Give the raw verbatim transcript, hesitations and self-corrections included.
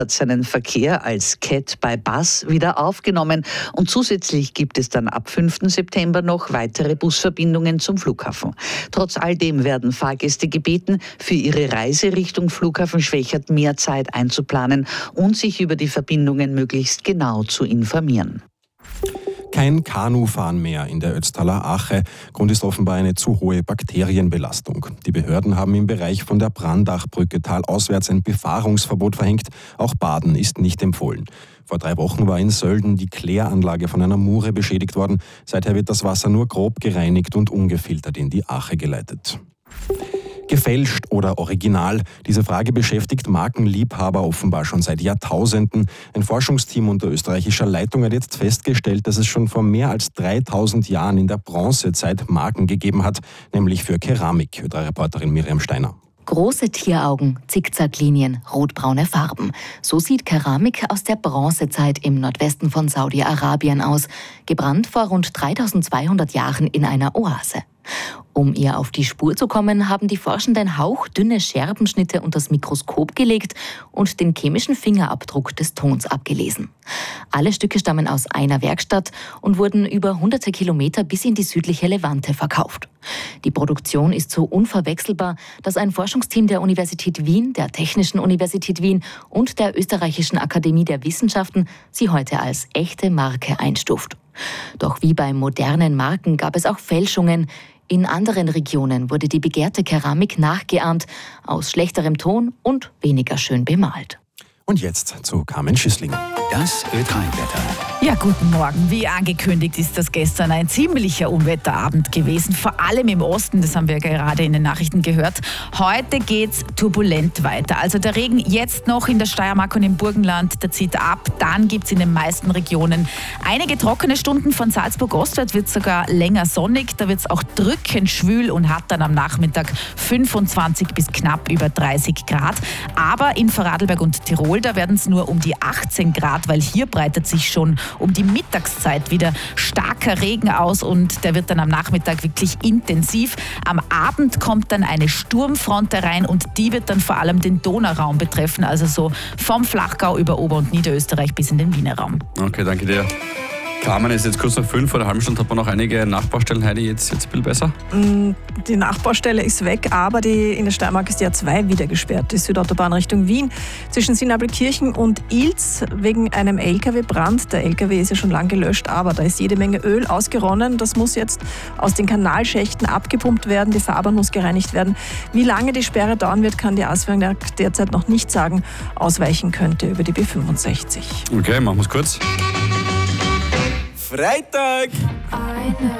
hat seinen Verkehr als Cat by Bus wieder aufgenommen und zusätzlich gibt es dann ab fünften September noch weitere Busverbindungen zum Flughafen. Trotz all dem werden Fahrgäste gebeten, für ihre Reise Richtung Flughafen Schwechat mehr Zeit einzuplanen und sich über die Verbindungen möglichst genau zu informieren. Kein Kanufahren mehr in der Ötztaler Ache. Grund ist offenbar eine zu hohe Bakterienbelastung. Die Behörden haben im Bereich von der Brandachbrücke talauswärts ein Befahrungsverbot verhängt. Auch Baden ist nicht empfohlen. Vor drei Wochen war in Sölden die Kläranlage von einer Mure beschädigt worden. Seither wird das Wasser nur grob gereinigt und ungefiltert in die Ache geleitet. Gefälscht oder original? Diese Frage beschäftigt Markenliebhaber offenbar schon seit Jahrtausenden. Ein Forschungsteam unter österreichischer Leitung hat jetzt festgestellt, dass es schon vor mehr als dreitausend Jahren in der Bronzezeit Marken gegeben hat, nämlich für Keramik, hört Reporterin Miriam Steiner. Große Tieraugen, Zickzacklinien, rotbraune Farben. So sieht Keramik aus der Bronzezeit im Nordwesten von Saudi-Arabien aus, gebrannt vor rund dreitausendzweihundert Jahren in einer Oase. Um ihr auf die Spur zu kommen, haben die Forschenden hauchdünne Scherbenschnitte unter das Mikroskop gelegt und den chemischen Fingerabdruck des Tons abgelesen. Alle Stücke stammen aus einer Werkstatt und wurden über hunderte Kilometer bis in die südliche Levante verkauft. Die Produktion ist so unverwechselbar, dass ein Forschungsteam der Universität Wien, der Technischen Universität Wien und der Österreichischen Akademie der Wissenschaften sie heute als echte Marke einstuft. Doch wie bei modernen Marken gab es auch Fälschungen. In anderen Regionen wurde die begehrte Keramik nachgeahmt, aus schlechterem Ton und weniger schön bemalt. Und jetzt zu Carmen Schüssling. Das Ö drei Wetter. Ja, guten Morgen. Wie angekündigt ist das gestern ein ziemlicher Unwetterabend gewesen, vor allem im Osten, das haben wir gerade in den Nachrichten gehört. Heute geht's turbulent weiter. Also der Regen jetzt noch in der Steiermark und im Burgenland, der zieht ab. Dann gibt's in den meisten Regionen einige trockene Stunden. Von Salzburg ostwärts wird es sogar länger sonnig. Da wird es auch drückend schwül und hat dann am Nachmittag fünfundzwanzig bis knapp über dreißig Grad. Aber in Vorarlberg und Tirol, da werden es nur um die achtzehn Grad, weil hier breitet sich schon um die Mittagszeit wieder starker Regen aus und der wird dann am Nachmittag wirklich intensiv. Am Abend kommt dann eine Sturmfront herein und die wird dann vor allem den Donauraum betreffen, also so vom Flachgau über Ober- und Niederösterreich bis in den Wiener Raum. Okay, danke dir. Carmen, ist jetzt kurz nach fünf, vor der halben Stunde hat man noch einige Nachbaustellen. Heidi, jetzt, jetzt ein bisschen besser? Die Nachbaustelle ist weg, aber die, in der Steiermark ist die A zwei wieder gesperrt. Die Südautobahn Richtung Wien zwischen Sinabelkirchen und Ilz wegen einem L K W-Brand. Der L K W ist ja schon lang gelöscht, aber da ist jede Menge Öl ausgeronnen. Das muss jetzt aus den Kanalschächten abgepumpt werden. Die Fahrbahn muss gereinigt werden. Wie lange die Sperre dauern wird, kann die Aswerk derzeit noch nicht sagen. Ausweichen könnte über die B fünfundsechzig. Okay, machen wir es kurz. Freitag!